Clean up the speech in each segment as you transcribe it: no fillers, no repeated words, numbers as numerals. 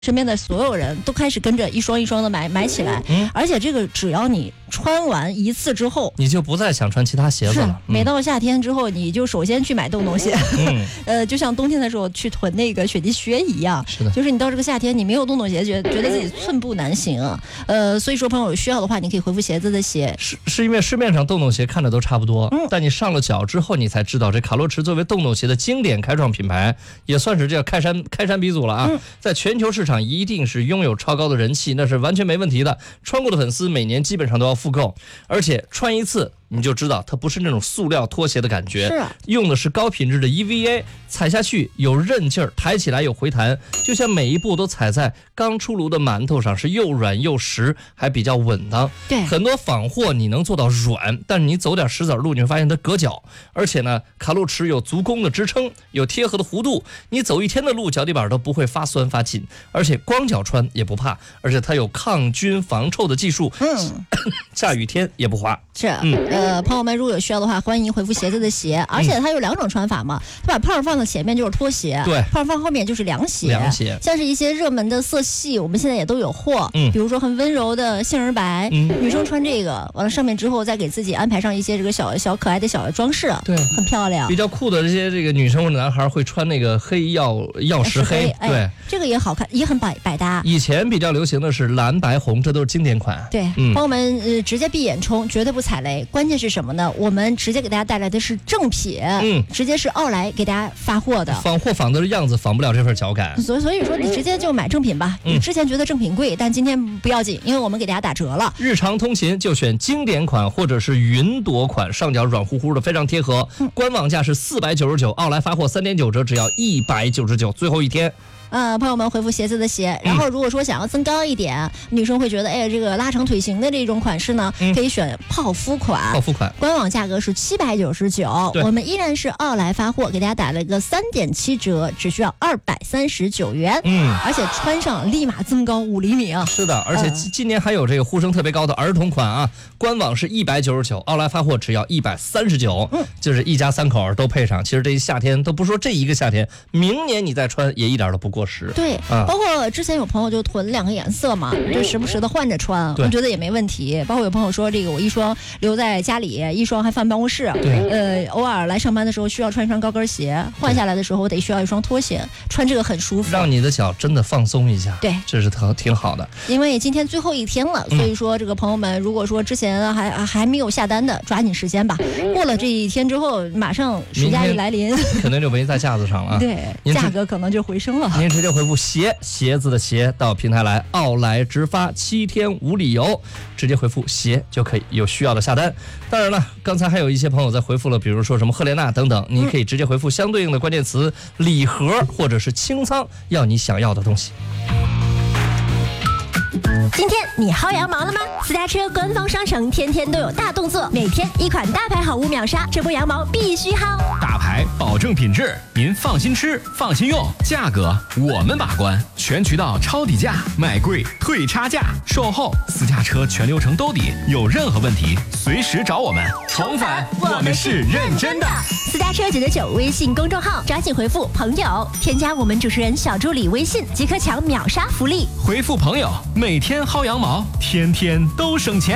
身边的所有人都开始跟着一双一双的买起来，而且这个只要你穿完一次之后， 你就不再想穿其他鞋子了。 每到夏天之后，你就首先去买洞洞鞋，就像冬天的时候去囤那个雪地靴一样。 是的， 就是你到这个夏天，你没有洞洞鞋，觉得自己寸步难行啊。所以说朋友有需要的话，你可以回复鞋子的鞋。 是因为市面上洞洞鞋看着都差不多，但你上了脚之后，你才知道这卡洛驰作为洞洞鞋的经典开创品牌，也算是这样开山鼻祖了啊。在全球市场一定是拥有超高的人气，那是完全没问题的。穿过的粉丝每年基本上都要复购，而且穿一次你就知道它不是那种塑料拖鞋的感觉，用的是高品质的 EVA， 踩下去有韧劲儿，抬起来有回弹，就像每一步都踩在刚出炉的馒头上，是又软又实，还比较稳当。 对， 很多仿货你能做到软，但是你走点石子路，你会发现它硌脚。而且呢，卡洛驰有足弓的支撑，有贴合的弧度，你走一天的路，脚底板都不会发酸发紧，而且光脚穿也不怕，而且它有抗菌防臭的技术，下雨天也不滑。 是，朋友们如果有需要的话，欢迎回复鞋子的鞋，而且它有两种穿法嘛，它把泡放在前面就是拖鞋， 对， 泡放后面就是凉鞋。像是一些热门的色系，我们现在也都有货，比如说很温柔的杏仁白，女生穿这个，完了上面之后再给自己安排上一些这个小可爱的小装饰，对，很漂亮。比较酷的这个女生或者男孩会穿那个黑曜石黑，对， 这个也好看，也很百搭。 以前比较流行的是蓝白红，这都是经典款。 对，朋友们直接闭眼冲，绝对不踩雷。关键是什么呢？我们直接给大家带来的是正品，直接是奥莱给大家发货的。仿货仿的样子仿不了这份脚感， 所以说你直接就买正品吧。你之前觉得正品贵，但今天不要紧，因为我们给大家打折了。 日常通勤就选经典款或者是云朵款，上脚软乎乎的，非常贴合。官网价是499，奥莱发货3.9折，只要199，最后一天。 朋友们回复鞋子的鞋，然后如果说想要增高一点，女生会觉得这个拉长腿型的这种款式呢，可以选泡芙款。官网价格是799，我们依然是奥莱发货，给大家打了一个3.7折，只需要239元。而且穿上立马增高5厘米啊！ 是的，而且今年还有这个呼声特别高的儿童款啊，官网是199，奥莱发货只要139，就是一家3口都配上。其实这一夏天都不说这一个夏天，明年你再穿也一点都不过时。 对，包括之前有朋友就囤2个颜色嘛，就时不时的换着穿，我觉得也没问题。包括有朋友说这个我一双留在家里，一双还放办公室，偶尔来上班的时候需要穿一双高跟鞋，换下来的时候我得需要一双拖鞋，穿这个很舒服， 让你的脚真的放松一下。 对， 这是挺好的。 因为今天最后一天了，所以说这个朋友们如果说之前还没有下单的，抓紧时间吧。过了这一天之后，马上暑假一来临， 可能就没在架子上了。 对，价格可能就回升了。 您直接回复鞋子的鞋到平台来，奥莱直发7天无理由，直接回复鞋就可以有需要的下单。当然了，刚才还有一些朋友在回复了，比如说什么赫莲娜等等，你可以直接回复相对应的关键词礼盒或者是清仓，要你想要的东西。 今天你薅羊毛了吗？私家车官方商城天天都有大动作，每天一款大牌好物秒杀，这波羊毛必须薅。 大牌保证品质，您放心吃，放心用，价格我们把关，全渠道抄底价，买贵退差价，售后私家车全流程兜底，有任何问题随时找我们。重返，我们是认真的。 私家车999微信公众号，抓紧回复朋友，添加我们主持人小助理微信，即可抢秒杀福利。 回复朋友，每天薅羊毛，天天都省钱。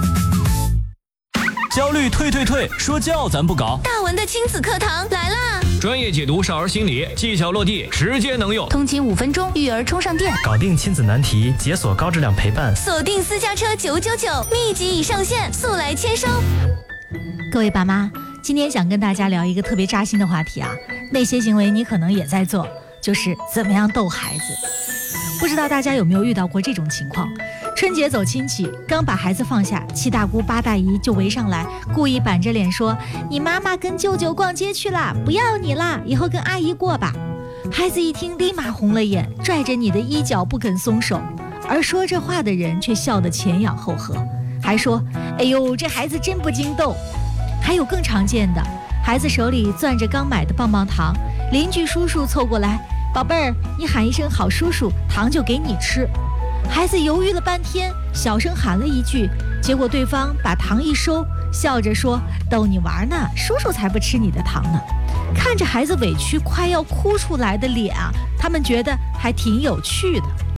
焦虑退，说教咱不搞。 大文的亲子课堂来啦！ 专业解读少儿心理，技巧落地，直接能用。 通勤5分钟，育儿充上电， 搞定亲子难题，解锁高质量陪伴。 锁定私家车999，秘籍已上线，速来签收。各位爸妈，今天想跟大家聊一个特别扎心的话题啊，那些行为你可能也在做，就是怎么样逗孩子。不知道大家有没有遇到过这种情况？春节走亲戚，刚把孩子放下，7大姑8大姨就围上来，故意板着脸说：“你妈妈跟舅舅逛街去了，不要你啦，以后跟阿姨过吧。”孩子一听，立马红了眼，拽着你的衣角不肯松手，而说这话的人却笑得前仰后合，还说：“哎呦，这孩子真不经逗。”还有更常见的，孩子手里攥着刚买的棒棒糖，邻居叔叔凑过来：“宝贝儿，你喊一声好叔叔，糖就给你吃。”孩子犹豫了半天，小声喊了一句，结果对方把糖一收，笑着说：“逗你玩呢，叔叔才不吃你的糖呢。”看着孩子委屈快要哭出来的脸啊，他们觉得还挺有趣的。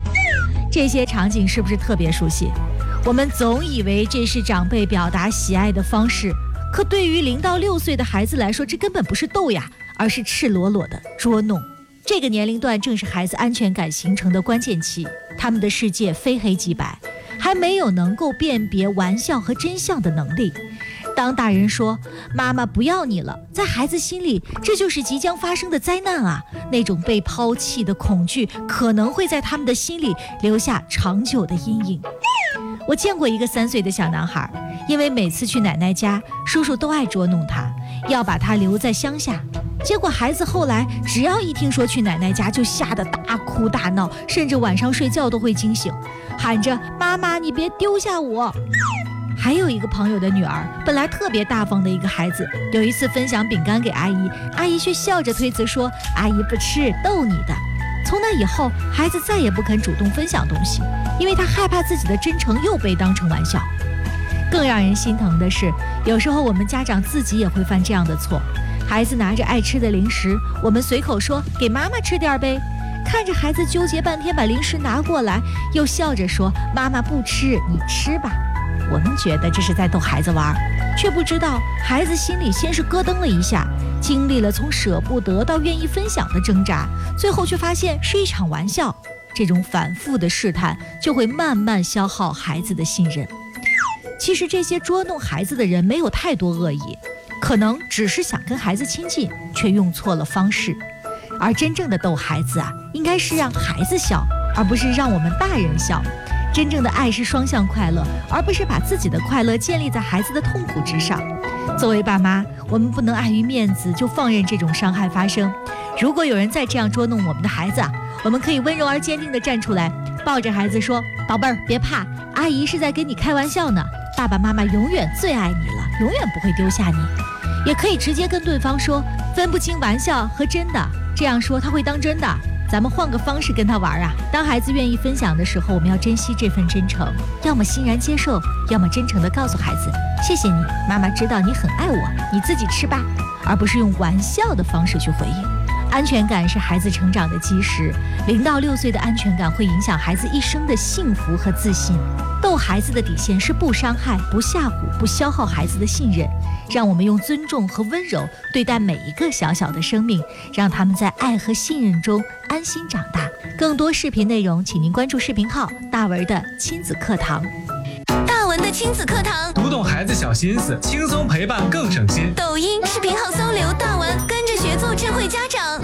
这些场景是不是特别熟悉？我们总以为这是长辈表达喜爱的方式，可对于0到6岁的孩子来说，这根本不是逗呀，而是赤裸裸的捉弄。这个年龄段正是孩子安全感形成的关键期，他们的世界非黑即白，还没有能够辨别玩笑和真相的能力。当大人说妈妈不要你了，在孩子心里这就是即将发生的灾难啊，那种被抛弃的恐惧可能会在他们的心里留下长久的阴影。我见过一个3岁的小男孩，因为每次去奶奶家，叔叔都爱捉弄他，要把他留在乡下。结果孩子后来只要一听说去奶奶家，就吓得大哭大闹，甚至晚上睡觉都会惊醒，喊着妈妈你别丢下我。还有一个朋友的女儿，本来特别大方的一个孩子，有一次分享饼干给阿姨，阿姨却笑着推辞说阿姨不吃，逗你的。从那以后，孩子再也不肯主动分享东西，因为他害怕自己的真诚又被当成玩笑。更让人心疼的是，有时候我们家长自己也会犯这样的错，孩子拿着爱吃的零食，我们随口说给妈妈吃点呗，看着孩子纠结半天把零食拿过来，又笑着说妈妈不吃，你吃吧。我们觉得这是在逗孩子玩，却不知道孩子心里先是咯噔了一下，经历了从舍不得到愿意分享的挣扎，最后却发现是一场玩笑。这种反复的试探就会慢慢消耗孩子的信任。其实这些捉弄孩子的人没有太多恶意，可能只是想跟孩子亲近，却用错了方式。而真正的逗孩子啊，应该是让孩子笑，而不是让我们大人笑。真正的爱是双向快乐，而不是把自己的快乐建立在孩子的痛苦之上。作为爸妈，我们不能碍于面子就放任这种伤害发生。如果有人再这样捉弄我们的孩子啊，我们可以温柔而坚定地站出来，抱着孩子说，宝贝儿别怕，阿姨是在跟你开玩笑呢，爸爸妈妈永远最爱你了，永远不会丢下你。也可以直接跟对方说，分不清玩笑和真的，这样说他会当真的。咱们换个方式跟他玩啊！当孩子愿意分享的时候，我们要珍惜这份真诚，要么欣然接受，要么真诚地告诉孩子，谢谢你，妈妈知道你很爱我，你自己吃吧，而不是用玩笑的方式去回应。安全感是孩子成长的基石，0到6岁的安全感会影响孩子一生的幸福和自信。逗孩子的底线是不伤害、不吓唬、不消耗孩子的信任，让我们用尊重和温柔对待每一个小小的生命，让他们在爱和信任中安心长大。更多视频内容，请您关注视频号大文的亲子课堂。 大文的亲子课堂， 读懂孩子小心思，轻松陪伴更省心。 抖音视频号搜刘大文，跟着学做智慧家长。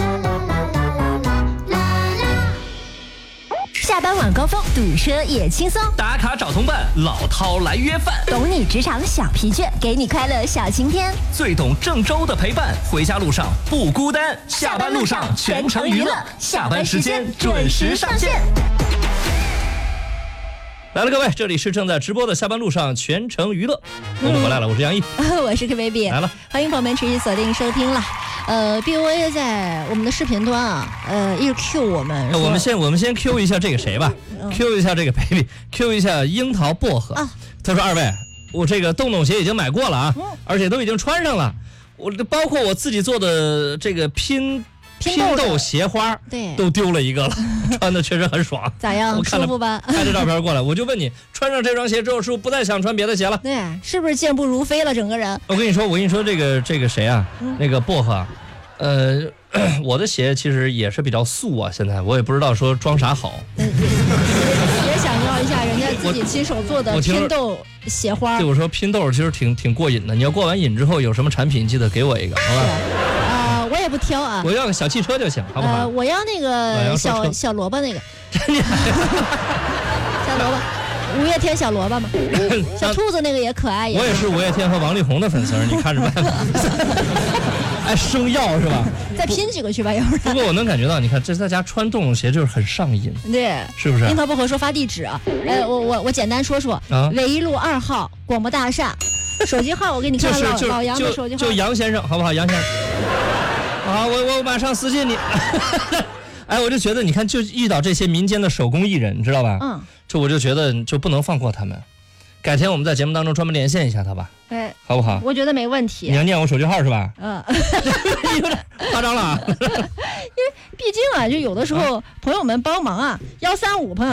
下班晚高峰，堵车也轻松。 打卡找同伴，老饕来约饭。 懂你职场小疲倦，给你快乐小晴天。 最懂郑州的陪伴，回家路上不孤单。下班路上全程娱乐，下班时间准时上线。 来了，各位，这里是正在直播的下班路上全程娱乐。我们回来了，我是杨毅， 我是 K-Baby， 来了， 欢迎朋友们持续锁定收听了。BOA 在我们的视频端啊，一直 Q 我们。 我们先 Q 一下这个谁吧，Q 一下这个 Baby，Q 一下樱桃薄荷。他说二位，我这个洞洞鞋已经买过了啊，而且都已经穿上了。我包括我自己做的这个拼豆鞋花， 对， 都丢了一个了，穿的确实很爽。 咋样？舒服吧？ 拍着照片过来，我就问你，穿上这双鞋之后，是不是不再想穿别的鞋了？ 对，是不是健步如飞了整个人？ 我跟你说，这个谁啊？那个薄荷，我的鞋其实也是比较素啊，现在我也不知道说装啥好。 也想要一下人家自己亲手做的拼豆鞋花。 对，我说拼豆其实挺过瘾的。你要过完瘾之后有什么产品，记得给我一个，好吧？ 我也不挑啊， 我要个小汽车就行，好不好？ 我要那个小萝卜那个，小萝卜，五月天小萝卜嘛，小兔子那个也可爱。 我也是五月天和王力宏的粉丝，你看着办。哎，生药是吧？ 再拼几个去吧，要不然。 不过我能感觉到，你看这在家穿洞洞鞋就是很上瘾， 对， 是不是？ 樱桃薄荷说发地址啊，我简单说说，纬一路2号广播大厦，手机号我给你看老杨的手机号， 就杨先生，好不好？杨先生。好，我马上私信你。哎，我就觉得，你看，就遇到这些民间的手工艺人，你知道吧？我就觉得就不能放过他们。改天我们在节目当中专门连线一下他吧，好不好？ 我觉得没问题。 你要念我手机号是吧？有点夸张了啊。 因为毕竟啊，就有的时候朋友们帮忙啊，135朋友。